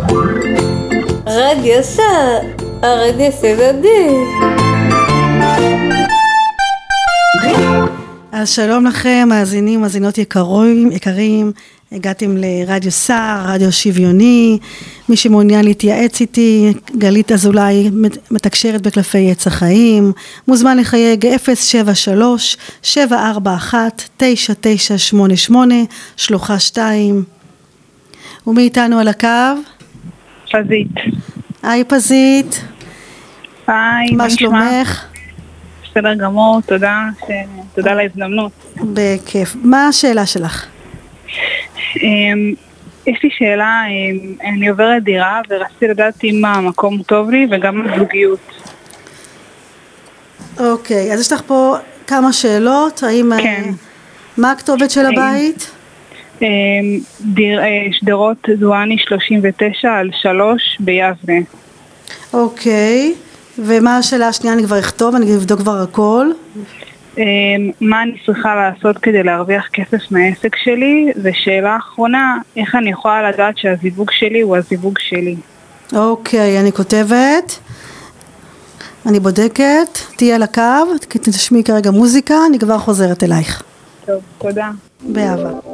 רדיו סער, הרדיו סבבי. אז שלום לכם, מאזינים, מאזינות יקרים, הגעתם לרדיו סער, רדיו שוויוני. מי שמעוניין להתייעץ איתי, גלית אזולאי, מתקשרת בקלפי עץ החיים, מוזמן לחייג 073-741-9988, שלוחה 2. ומי איתנו על הקו? פזית. היי פזית. היי, מה שלומך? בסדר גמור, תודה על ההזדמנות. בכיף. מה השאלה שלך? יש לי שאלה, אני עוברת דירה ורציתי לדעת אם המקום טוב לי וגם הזוגיות. אוקיי, אז יש לך פה כמה שאלות. כן. מה הכתובת של הבית? שדרות דואני 39 על 3 ביבנה. אוקיי, ומה השאלה השנייה? אני כבר אכתוב, אני אבדוק כבר הכל. מה אני צריכה לעשות כדי להרוויח כסף מהעסק שלי? ושאלה אחרונה, איך אני יכולה לדעת שהזיווג שלי הוא הזיווג שלי? אוקיי, אני כותבת, אני בודקת, תהיה על הקו, תשמעי כרגע מוזיקה, אני כבר חוזרת אלייך. טוב, תודה. באהבה.